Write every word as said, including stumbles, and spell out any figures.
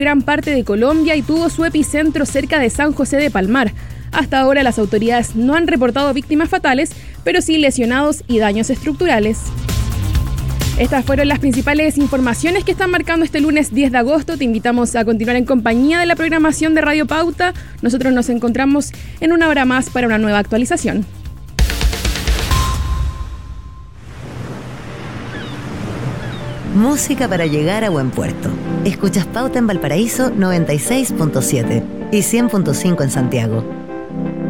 gran parte de Colombia y tuvo su epicentro cerca de San José de Palmar. Hasta ahora las autoridades no han reportado víctimas fatales, pero sí lesionados y daños estructurales. Estas fueron las principales informaciones que están marcando este lunes diez de agosto. Te invitamos a continuar en compañía de la programación de Radio Pauta. Nosotros nos encontramos en una hora más para una nueva actualización. Música para llegar a buen puerto. Escuchas Pauta en Valparaíso noventa y seis punto siete y cien punto cinco en Santiago.